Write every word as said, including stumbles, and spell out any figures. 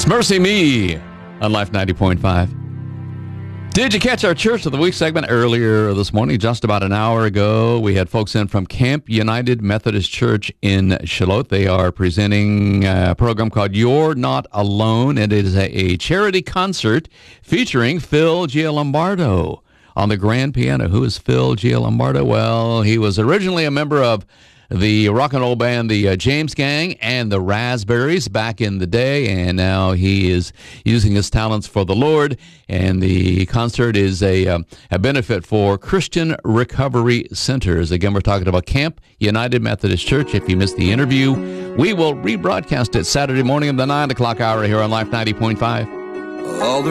Mercy Me on Life ninety point five. Did you catch our Church of the Week segment earlier this morning? Just about an hour ago, we had folks in from Camp United Methodist Church in Shallotte. They are presenting a program called You're Not Alone. It is a, a charity concert featuring Phil Giallombardo on the grand piano. Who is Phil Giallombardo? Well, he was originally a member of the rock and roll band, the uh, James Gang and the Raspberries back in the day, and now he is using his talents for the Lord, and the concert is a, um, a benefit for Christian Recovery Centers. Again, we're talking about Camp United Methodist Church. If you missed the interview, we will rebroadcast it Saturday morning of the nine o'clock hour here on Life ninety point five. All the